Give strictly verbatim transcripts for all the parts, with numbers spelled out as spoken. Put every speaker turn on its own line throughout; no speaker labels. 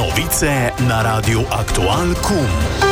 Novice na Radiu Aktual Kum.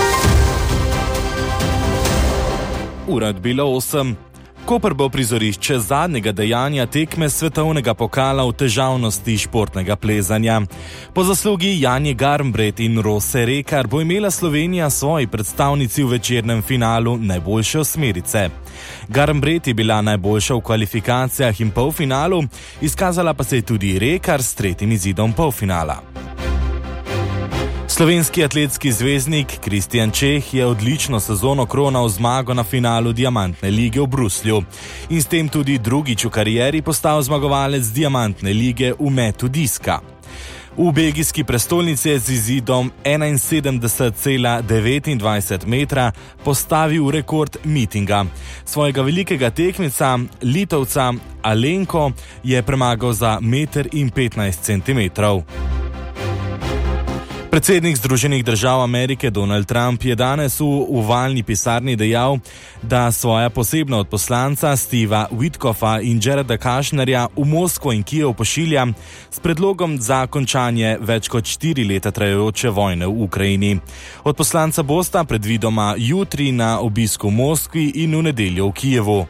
Ura bilo osem. Koper bo prizorišče zadnjega dejanja tekme svetovnega pokala v težavnosti športnega plezanja. Po zaslugi Janje Garnbret in Rose Rekar bo imela Slovenija svoji predstavnici v večernem finalu najboljše osmerice. Garnbret je bila najboljša v kvalifikacijah in polfinalu, izkazala pa se je tudi Rekar s tretjim izidom polfinala. Slovenski atletski zvezdnik Kristjan Čeh je odlično sezono kronal zmago na finalu Diamantne lige v Bruslju in s tem tudi drugič v karieri postal zmagovalec Diamantne lige v metu diska. V belgijski prestolnici je z izidom enainsedemdeset cela devetindvajset metra postavil rekord mitinga. Svojega velikega tekmeca, Litovca Alenko, je premagal za meter in petnajst centimetrov. Predsednik Združenih držav Amerike Donald Trump je danes v ovalni pisarni dejal, da svoja posebna odposlanca Steva Witkoffa in Jareda Kushnerja v Moskvo in Kijev pošilja s predlogom za končanje več kot štiri leta trajajoče vojne v Ukrajini. Odposlanca bosta predvidoma jutri na obisku v Moskvi in v nedeljo v Kijevu.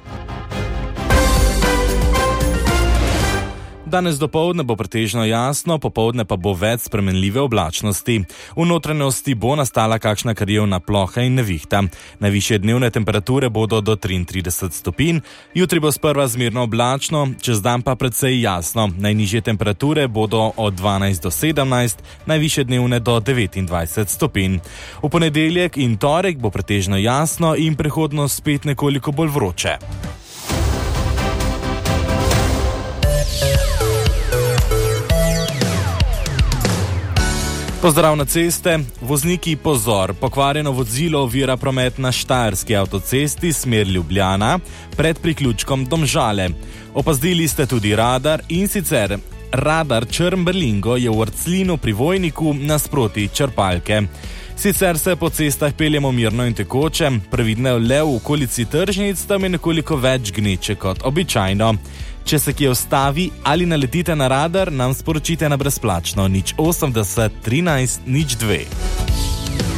Danes dopoldne bo pretežno jasno, popoldne pa bo več spremenljive oblačnosti. V notranjosti bo nastala kakšna krajevna ploha in nevihta. Najvišje dnevne temperature bodo do triintrideset stopinj, jutri bo sprva zmerno oblačno, čez dan pa precej jasno. Najnižje temperature bodo od dvanajst do sedemnajst, najvišje dnevne do devetindvajset stopinj. V ponedeljek in torek bo pretežno jasno in prehodno spet nekoliko bolj vroče. Pozdrav na ceste, vozniki pozor, pokvarjeno vozilo ovira promet na Štajerski avtocesti smer Ljubljana pred priključkom Domžale. Opazdili ste tudi radar in sicer radar Črn-Berlingo je v Orclinu pri Vojniku nasproti črpalke. Sicer se po cestah peljemo mirno in tekoče, previdno le v okolici tržnic, tam je nekoliko več gneče kot običajno. Če se kje ustavi ali naletite na radar, nam sporočite na brezplačno nič osemdeset trinajst nič dve.